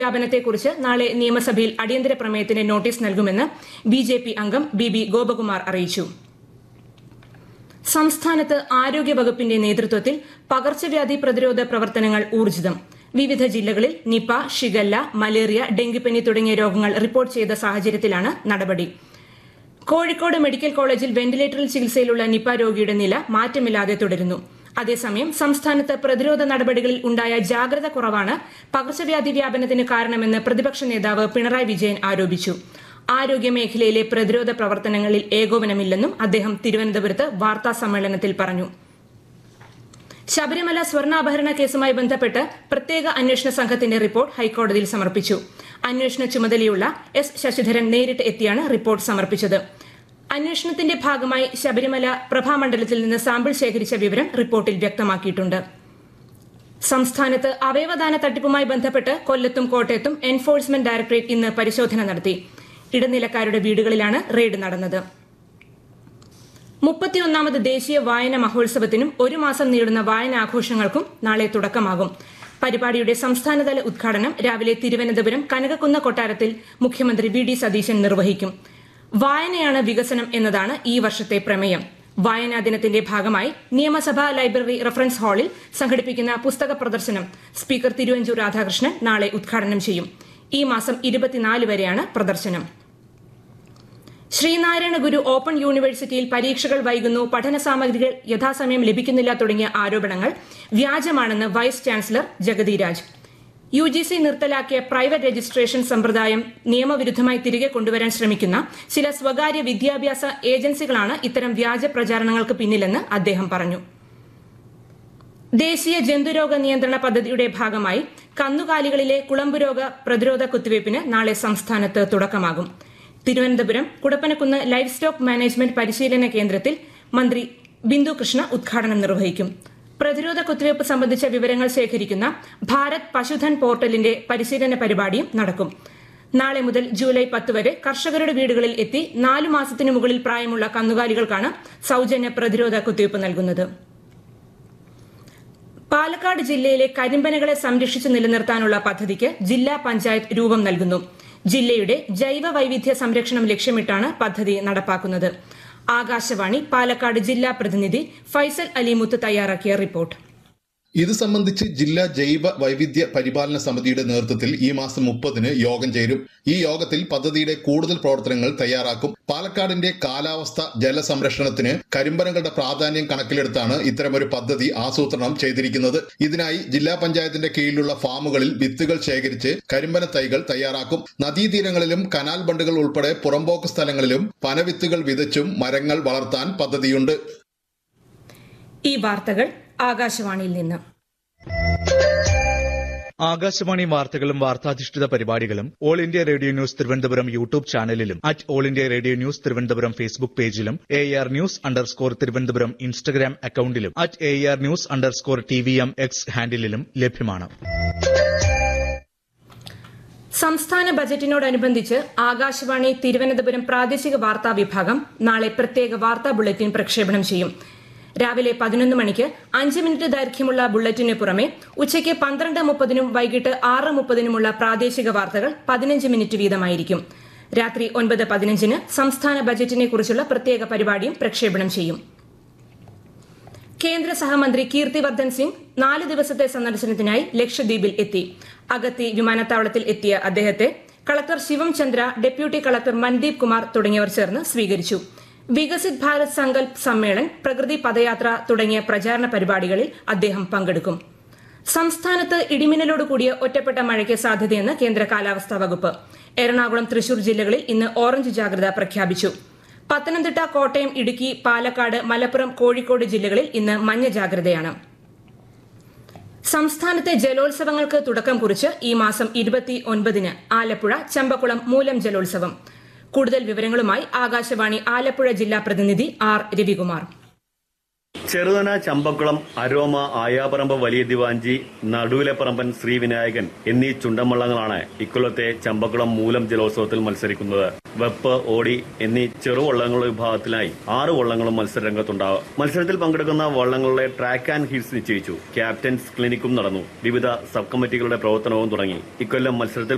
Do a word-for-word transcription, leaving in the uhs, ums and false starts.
വ്യാപനത്തെക്കുറിച്ച് നാളെ നിയമസഭയിൽ അടിയന്തര പ്രമേയത്തിന് നോട്ടീസ് നൽകുമെന്ന് ബി ജെ പി അംഗം ബി ബി ഗോപകുമാർ അറിയിച്ചു. സംസ്ഥാനത്ത് ആരോഗ്യവകുപ്പിന്റെ നേതൃത്വത്തിൽ പകർച്ചവ്യാധി പ്രതിരോധ പ്രവർത്തനങ്ങൾ ഊർജിതം. വിവിധ ജില്ലകളിൽ നിപ, ഷിഗല്ല, മലേറിയ, ഡെങ്കിപ്പനി തുടങ്ങിയ രോഗങ്ങൾ റിപ്പോർട്ട് ചെയ്ത സാഹചര്യത്തിലാണ് നടപടി. കോഴിക്കോട് മെഡിക്കൽ കോളേജിൽ വെന്റിലേറ്ററിൽ ചികിത്സയിലുള്ള നിപ രോഗിയുടെ നില മാറ്റമില്ലാതെ തുടരുന്നു. അതേസമയം സംസ്ഥാനത്ത് പ്രതിരോധ നടപടികളിൽ ഉണ്ടായ ജാഗ്രത കുറവാണ് പകർച്ചവ്യാധി വ്യാപനത്തിന് കാരണമെന്ന് പ്രതിപക്ഷ നേതാവ് പിണറായി വിജയൻ ആരോപിച്ചു. ആരോഗ്യമേഖലയിലെ പ്രതിരോധ പ്രവർത്തനങ്ങളിൽ ഏകോപനമില്ലെന്നും അദ്ദേഹം തിരുവനന്തപുരത്ത് വാർത്താ സമ്മേളനത്തിൽ പറഞ്ഞു. ശബരിമല സ്വർണ്ണാഭരണ കേസുമായി ബന്ധപ്പെട്ട് പ്രത്യേക അന്വേഷണ സംഘത്തിന്റെ റിപ്പോർട്ട് ഹൈക്കോടതിയിൽ സമർപ്പിച്ചു. അന്വേഷണ ചുമതലയുള്ള എസ് ശശിധരൻ നേരിട്ട് എത്തിയാണ് റിപ്പോർട്ട് സമർപ്പിച്ചത്. അന്വേഷണത്തിന്റെ ഭാഗമായി ശബരിമല പ്രഭാമണ്ഡലത്തിൽ നിന്ന് സാമ്പിൾ ശേഖരിച്ച വിവരം റിപ്പോർട്ടിൽ വ്യക്തമാക്കിയിട്ടുണ്ട്. സംസ്ഥാനത്ത് അവയവദാന തട്ടിപ്പുമായി ബന്ധപ്പെട്ട് കൊല്ലത്തും കോട്ടയത്തും എൻഫോഴ്സ്മെന്റ് ഡയറക്ടറേറ്റ് ഇന്ന് പരിശോധന നടത്തി. ഇടനിലക്കാരുടെ വീടുകളിലാണ് റെയ്ഡ് നടന്നത്. മുപ്പത്തിയൊന്നാമത് ദേശീയ വായന മഹോത്സവത്തിനും ഒരു മാസം നീളുന്ന വായനാഘോഷങ്ങൾക്കും നാളെ തുടക്കമാകും. പരിപാടിയുടെ സംസ്ഥാനതല ഉദ്ഘാടനം രാവിലെ തിരുവനന്തപുരം കനകക്കുന്ന് കൊട്ടാരത്തിൽ മുഖ്യമന്ത്രി വി ഡി സതീശൻ നിർവഹിക്കും. വായനയാണ് വികസനം എന്നതാണ് ഈ വർഷത്തെ പ്രമേയം. വായനാ ദിനത്തിന്റെ ഭാഗമായി നിയമസഭാ ലൈബ്രറി റഫറൻസ് ഹാളിൽ സംഘടിപ്പിക്കുന്ന പുസ്തക പ്രദർശനം സ്പീക്കർ തിരുവഞ്ചൂർ രാധാകൃഷ്ണൻ നാളെ ഉദ്ഘാടനം ചെയ്യും. ഈ മാസം ഇരുപത്തിനാല് വരെയാണ് പ്രദർശനം. ശ്രീനാരായണ ഗുരു ഓപ്പൺ യൂണിവേഴ്സിറ്റിയിൽ പരീക്ഷകൾ വൈകുന്നു, പഠന സാമഗ്രികൾ യഥാസമയം ലഭിക്കുന്നില്ല തുടങ്ങിയ ആരോപണങ്ങൾ വ്യാജമാണെന്ന് vice chancellor Jagathy Raj. U G C നിർത്തലാക്കിയ private registration സമ്പ്രദായം നിയമവിരുദ്ധമായി തിരികെ കൊണ്ടുവരാൻ ശ്രമിക്കുന്ന ചില സ്വകാര്യ വിദ്യാഭ്യാസ ഏജൻസികളാണ് ഇത്തരം വ്യാജ പ്രചാരണങ്ങൾക്ക് പിന്നിലെന്ന് അദ്ദേഹം പറഞ്ഞു. ദേശീയ ജന്തുരോഗ നിയന്ത്രണ പദ്ധതിയുടെ ഭാഗമായി കന്നുകാലികളിലെ കുളമ്പുരോഗ പ്രതിരോധ കുത്തിവയ്പ്പിന് നാളെ സംസ്ഥാനത്ത് തുടക്കമാകും. Thiruvananthapuram Kudappanakunnu life stock management പരിശീലന കേന്ദ്രത്തിൽ മന്ത്രി ബിന്ദു കൃഷ്ണ ഉദ്ഘാടനം നിർവഹിക്കും. പ്രതിരോധ കുത്തിവയ്പ് സംബന്ധിച്ച വിവരങ്ങൾ ശേഖരിക്കുന്ന ഭാരത് പശുധൻ പോർട്ടലിന്റെ പരിശീലന പരിപാടിയും നടക്കും. നാളെ മുതൽ ജൂലൈ പത്ത് വരെ കർഷകരുടെ വീടുകളിൽ എത്തി നാലു മാസത്തിനു മുകളിൽ പ്രായമുള്ള കന്നുകാലികൾക്കാണ് സൌജന്യ പ്രതിരോധ കുത്തിവയ്പ് നൽകുന്നത്. പാലക്കാട് ജില്ലയിലെ കരിമ്പനകളെ സംരക്ഷിച്ചു നിലനിർത്താനുള്ള പദ്ധതിക്ക് ജില്ലാ പഞ്ചായത്ത് രൂപം നൽകുന്നു. ജില്ലയുടെ ജൈവ വൈവിധ്യ സംരക്ഷണം ലക്ഷ്യമിട്ടാണ് പദ്ധതി നടപ്പാക്കുന്നത്. ആകാശവാണി പാലക്കാട് ജില്ലാ പ്രതിനിധി ഫൈസൽ അലിമുത്ത് തയ്യാറാക്കിയ റിപ്പോർട്ട്. ഇത് സംബന്ധിച്ച് ജില്ലാ ജൈവ വൈവിധ്യ പരിപാലന സമിതിയുടെ നേതൃത്വത്തിൽ ഈ മാസം മുപ്പതിന് യോഗം ചേരും. ഈ യോഗത്തിൽ പദ്ധതിയുടെ കൂടുതൽ പ്രവർത്തനങ്ങൾ തയ്യാറാക്കും. പാലക്കാടിന്റെ കാലാവസ്ഥ ജലസംരക്ഷണത്തിന് കരിമ്പനകളുടെ പ്രാധാന്യം കണക്കിലെടുത്താണ് ഇത്തരമൊരു പദ്ധതി ആസൂത്രണം ചെയ്തിരിക്കുന്നത്. ഇതിനായി ജില്ലാ പഞ്ചായത്തിന്റെ കീഴിലുള്ള ഫാമുകളിൽ വിത്തുകൾ ശേഖരിച്ച് കരിമ്പന തൈകൾ തയ്യാറാക്കും. നദീതീരങ്ങളിലും കനാൽ ബണ്ടുകൾ ഉൾപ്പെടെ പുറമ്പോക്ക് സ്ഥലങ്ങളിലും പനവിത്തുകൾ വിതച്ചും മരങ്ങൾ വളർത്താൻ പദ്ധതിയുണ്ട്. ഈ വാർത്തകൾ ആകാശവാണിയിൽ നിന്ന്. ആകാശവാണി വാർത്തകളും വാർത്താധിഷ്ഠിത പരിപാടികളും all India radio news Thiruvananthapuram YouTube ചാനലിലും at all India radio news Thiruvananthapuram Facebook പേജിലും A R news underscore Thiruvananthapuram Instagram അക്കൌണ്ടിലും at A R news underscore T V M X ഹാൻഡിലും ലഭ്യമാണ്. സംസ്ഥാന ബജറ്റിനോടനുബന്ധിച്ച് ആകാശവാണി തിരുവനന്തപുരം പ്രാദേശിക വാർത്താ വിഭാഗം നാളെ പ്രത്യേക വാർത്താ ബുള്ളറ്റിൻ പ്രക്ഷേപണം ചെയ്യും. രാവിലെ പതിനൊന്ന് മണിക്ക് അഞ്ച് മിനിറ്റ് ദൈർഘ്യമുള്ള ബുള്ളറ്റിന് പുറമെ ഉച്ചയ്ക്ക് പന്ത്രണ്ട് മുപ്പതിനും വൈകിട്ട് ആറ് മുപ്പതിനുമുള്ള പ്രാദേശിക വാർത്തകൾ പതിനഞ്ച് മിനിറ്റ് വീതമായിരിക്കും. രാത്രി ഒൻപത് പതിനഞ്ചിന് സംസ്ഥാന ബജറ്റിനെ കുറിച്ചുള്ള പ്രത്യേക പരിപാടിയും പ്രക്ഷേപണം ചെയ്യും. കേന്ദ്ര സഹമന്ത്രി കീർത്തിവർദ്ധൻ സിംഗ് നാല് ദിവസത്തെ സന്ദർശനത്തിനായി ലക്ഷദ്വീപിൽ എത്തി. അഗത്തി വിമാനത്താവളത്തിൽ എത്തിയ അദ്ദേഹത്തെ കളക്ടർ ശിവം ചന്ദ്ര, ഡെപ്യൂട്ടി കളക്ടർ മൻദീപ് കുമാർ തുടങ്ങിയവർ ചേർന്ന് സ്വീകരിച്ചു. വികസിത് ഭാരത് സങ്കൽപ് സമ്മേളൻ, പ്രകൃതി പദയാത്ര തുടങ്ങിയ പ്രചാരണ പരിപാടികളിൽ അദ്ദേഹം പങ്കെടുക്കും. സംസ്ഥാനത്ത് ഇടിമിന്നലോട് കൂടിയ ഒറ്റപ്പെട്ട മഴയ്ക്ക് സാധ്യതയെന്ന് കേന്ദ്ര കാലാവസ്ഥാ വകുപ്പ്. എറണാകുളം, തൃശൂർ ജില്ലകളിൽ ഇന്ന് ഓറഞ്ച് ജാഗ്രത പ്രഖ്യാപിച്ചു. പത്തനംതിട്ട, കോട്ടയം, ഇടുക്കി, പാലക്കാട്, മലപ്പുറം, കോഴിക്കോട് ജില്ലകളിൽ ഇന്ന് മഞ്ഞ ജാഗ്രതയാണ്. സംസ്ഥാനത്തെ ജലോത്സവങ്ങൾക്ക് തുടക്കം കുറിച്ച് ഈ മാസം ഇരുപത്തി ഒൻപതിന് ആലപ്പുഴ ചമ്പക്കുളം മൂലം ജലോത്സവം. കൂടുതൽ വിവരങ്ങളുമായി ആകാശവാണി ആലപ്പുഴ ജില്ലാ പ്രതിനിധി ആർ രവികുമാർ. ചെറുതന, ചമ്പക്കുളം, അരോമ, ആയാപറമ്പ്, വലിയ ദിവാഞ്ചി, നടുവിലെപ്പറമ്പൻ, ശ്രീവിനായകൻ എന്നീ ചുണ്ടൻവള്ളങ്ങളാണ് ഇക്കൊല്ലത്തെ ചമ്പക്കുളം മൂലം ജലോത്സവത്തിൽ മത്സരിക്കുന്നത്. വെപ്പ്, ഓടി എന്നീ ചെറുവള്ളങ്ങളുടെ വിഭാഗത്തിലായി ആറ് വള്ളങ്ങളും മത്സരരംഗത്തുണ്ടാകും. മത്സരത്തിൽ പങ്കെടുക്കുന്ന വള്ളങ്ങളുടെ ട്രാക്ക് ആൻഡ് ഹീൽസ് നിശ്ചയിച്ചു. ക്യാപ്റ്റൻസ് ക്ലിനിക്കും നടന്നു. വിവിധ സബ് കമ്മിറ്റികളുടെ പ്രവർത്തനവും തുടങ്ങി. ഇക്കൊല്ലം മത്സരത്തിൽ